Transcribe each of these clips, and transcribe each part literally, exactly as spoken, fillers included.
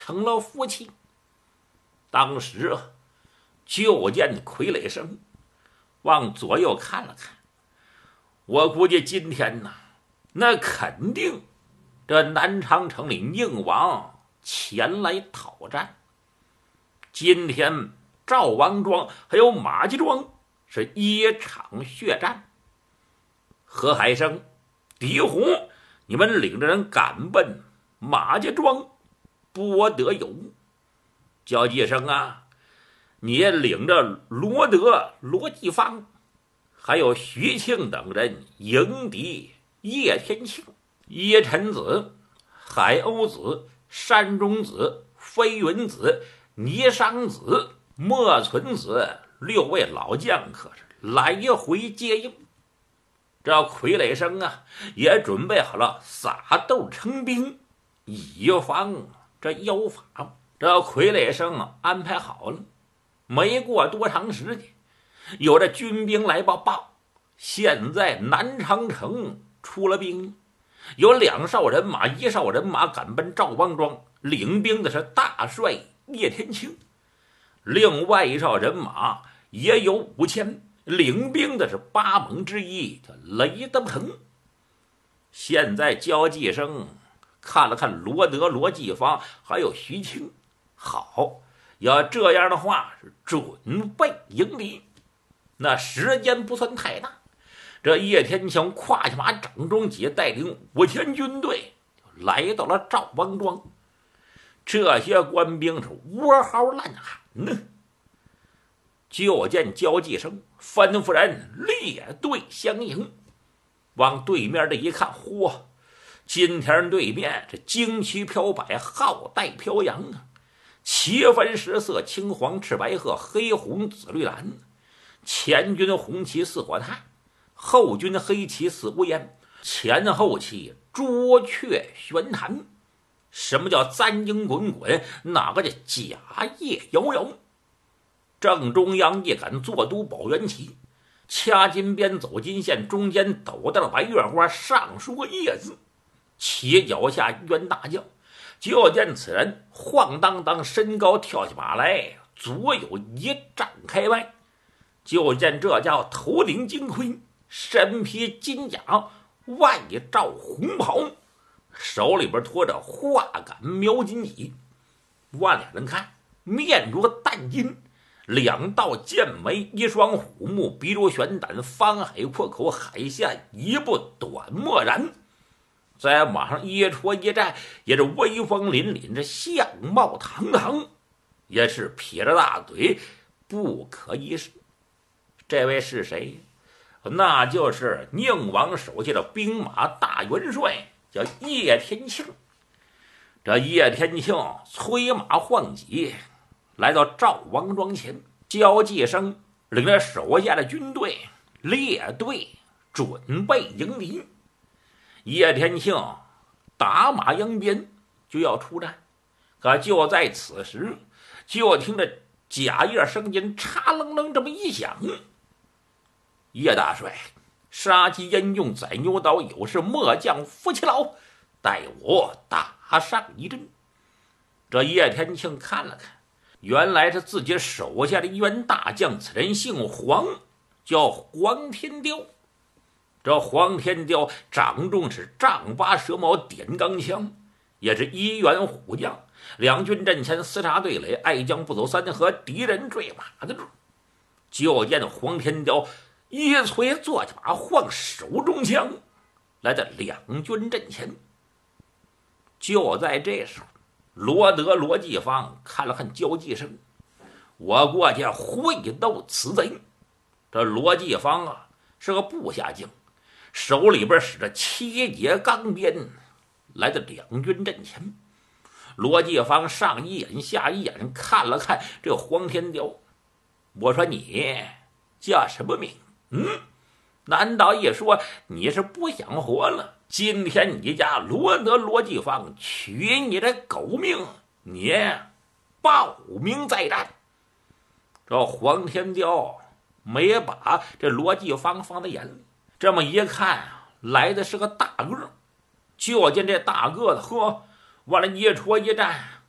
成了夫妻。当时啊，就见傀儡生往左右看了看，我估计今天呢，那肯定这南长城里宁王前来讨战。今天赵王庄还有马家庄是一场血战。何海生、狄红，你们领着人赶奔马家庄，不得有误。焦继生啊，你也领着罗德、罗继芳，还有徐庆等人迎敌叶天庆、叶辰子、海鸥子、山中子、飞云子、倪商子、莫存子六位老将可是来回接应。这傀儡生啊，也准备好了撒豆成兵，以防这妖法。这傀儡生啊，安排好了。没过多长时间，有这军兵来报报，现在南长城出了兵，有两哨人马，一哨人马赶奔赵王庄，领兵的是大帅叶天庆；另外一哨人马也有五千，领兵的是八猛之一叫雷德鹏。现在焦继生看了看罗德、罗继芳还有徐庆，好，要这样的话是准备迎敌。那时间不算太大，这叶天庆跨下马，掌中戟，带领五千军队就来到了赵王庄。这些官兵是窝嚎烂喊呢。就见焦继生吩咐人列队相迎。往对面这一看，嚯，今天对面这旌旗飘摆，号带飘扬啊，旗分十色，青黄赤白褐，黑红紫绿蓝。前军红旗似火炭，后军黑旗似乌烟，前后旗朱雀玄坛。什么叫簪缨滚滚？哪个叫甲叶摇摇？正中央一杆坐都宝元旗，掐金边走金线，中间斗大的白月花，上书个叶字。旗脚下一员大将，就见此人晃荡荡身高跳起马来，足有一丈开外。就见这家伙头顶金盔，身披金甲，外罩红袍，手里边托着画杆描金戟，往脸上看面如淡金，两道剑眉，一双虎目，鼻如悬胆，方海阔口，海下一步短漠然。在马上一戳一站，也是威风凛凛，这相貌堂堂，也是撇着大嘴，不可一世。这位是谁？那就是宁王手下的兵马大元帅，叫叶天庆。这叶天庆催马晃戟，来到赵王庄前。焦继生领着手下的军队列队准备迎敌。叶天庆打马扬鞭就要出战，可就在此时，就听着甲叶声音嚓楞楞这么一响。叶大帅，杀鸡焉用宰牛刀，有事末将夫妻劳，待我打上一阵。这叶天庆看了看，原来是自己手下的一员大将，此人姓黄，叫黄天雕。这黄天雕掌中是丈八蛇矛点钢枪，也是一员虎将。两军阵前厮杀对垒，爱将不走三河，敌人坠马的住。就见黄天雕一催坐起马，晃手中枪，来到两军阵前。就在这时候，罗德、罗继芳看了看焦继生，我过去会斗此贼。这罗继芳啊，是个部下将，手里边使着七节钢鞭，来到两军阵前。罗继芳上一眼下一眼看了看这黄天雕，我说你叫什么名？嗯，难道一说你是不想活了？今天你家罗德、罗继芳取你的狗命，你报名再战。这黄天雕没把这罗继芳放在眼里，这么一看，来的是个大个，就见这大个子呵，往那一戳一站，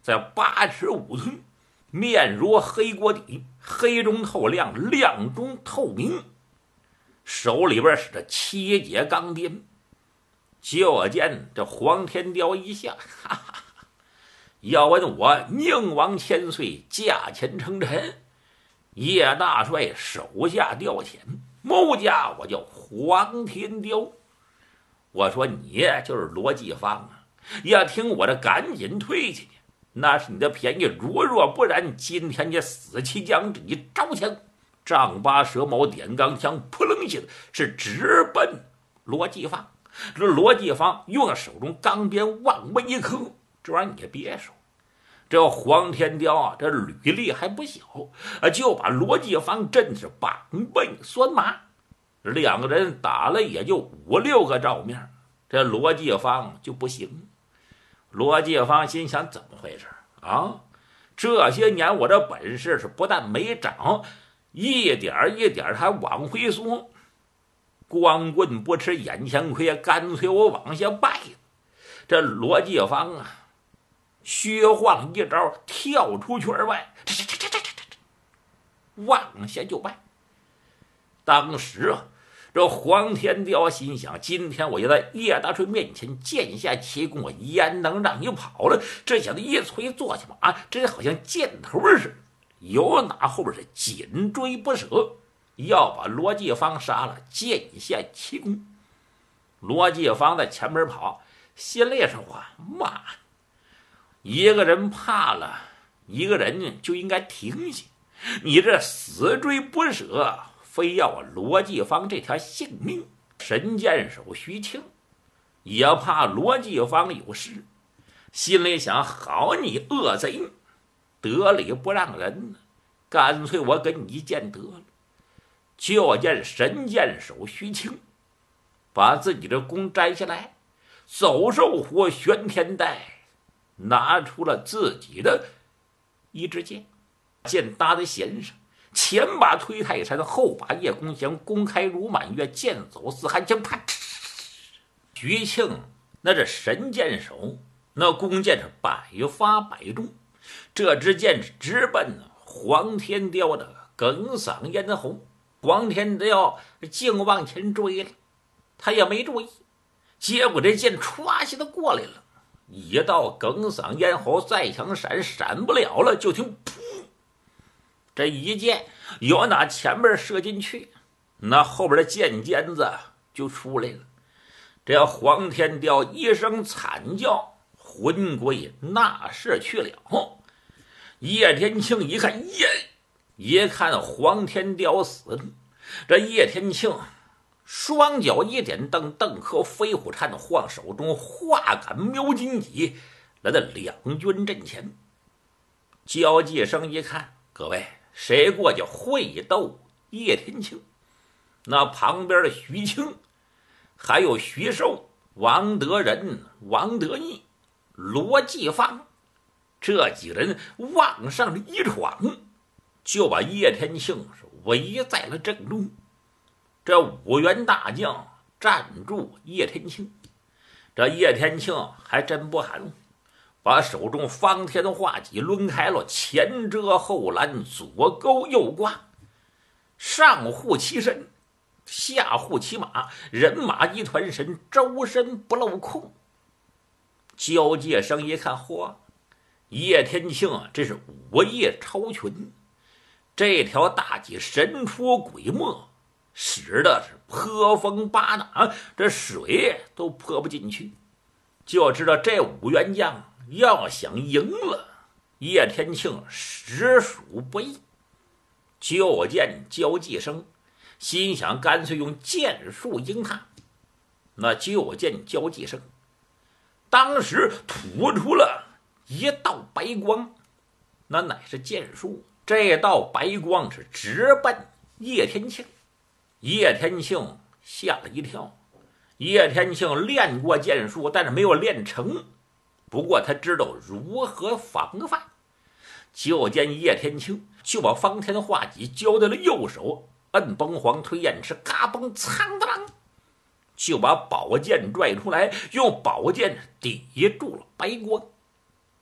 在八尺五寸，面如黑锅底，黑中透亮，亮中透明，手里边是这七节钢鞭。就见这黄天雕一笑，哈哈哈，要问我宁王千岁驾前称臣，叶大帅手下调遣，某家我叫黄天雕。我说你就是罗继芳啊，要听我的赶紧退去，那是你的便宜。如若不然，今天你死期将至。你招枪，丈八蛇矛点钢枪，扑棱一下是直奔罗继芳。这罗继芳用了手中钢鞭往外一磕，这玩意儿你也别说，这黄天雕啊，这履历还不小啊，就把罗继芳真是绑背拴马。两个人打了也就五六个照面，这罗继芳就不行。罗继芳心想，怎么回事啊？这些年我这本事是不但没长，一点一点还往回缩。光棍不吃眼前亏，干脆我往下拜。这罗继芳啊，虚晃一招，跳出圈外，这这这这这这往下就拜。当时啊，这黄天雕心想，今天我要在叶大帅面前剑下奇功，我焉能让你跑了？这小子一催坐下马，这好像箭头似的，有哪后边是紧追不舍，要把罗继芳杀了，剑下奇功。罗继芳在前面跑，心里说话：妈，一个人怕了，一个人就应该停下。你这死追不舍，非要我罗继芳这条性命。神箭手徐庆也怕罗继芳有事，心里想：好你恶贼，得理不让人，干脆我跟你一剑得了。就见神箭手徐庆把自己的弓摘下来，走兽火玄天带，拿出了自己的一支箭，箭搭在弦上，前把推泰山，后把叶公降，弓开如满月，箭走似寒枪。啪！徐庆那这神箭手，那弓箭是百发百中，这支箭是直奔黄天雕的哽嗓咽喉。黄天雕竟往前追了，他也没注意，结果这箭歘下的过来了，一到哽嗓咽喉，再想闪闪不了了，就听噗，这一箭有哪前面射进去，那后边的箭尖子就出来了。这黄天雕一声惨叫，魂归那是去了。叶天庆一看，耶！一看黄天雕死了，这叶天庆双脚一点，蹬蹬磕飞虎颤，晃手中画杆瞄金戟，来到两军阵前。交际生一看，各位谁过去会斗叶天庆？那旁边的徐庆，还有徐寿、王德仁、王德义、罗继芳，这几人往上一闯，就把叶天庆是围在了正中。这五员大将站住叶天庆，这叶天庆还真不含，把手中方天画戟抡开了，前遮后拦，左勾右挂，上护其身，下护其马，人马一团神，周身不露空。交界生一看，嚯，叶天庆啊，这是武艺超群，这条大戟神出鬼没，使的是泼风巴拿，这水都泼不进去。就知道这五员将要想赢了叶天庆，实属不易。就见交际生心想，干脆用剑术赢他。那就见交际生当时吐出了一道白光，那乃是剑术。这道白光是直奔叶天庆。叶天庆吓了一跳，叶天庆练过剑术，但是没有练成，不过他知道如何防范。就见叶天庆就把方天画戟交在了右手，摁崩黄推燕翅，嘎嘣苍当啷，就把宝剑拽出来，用宝剑抵住了白光。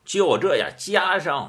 就这样加上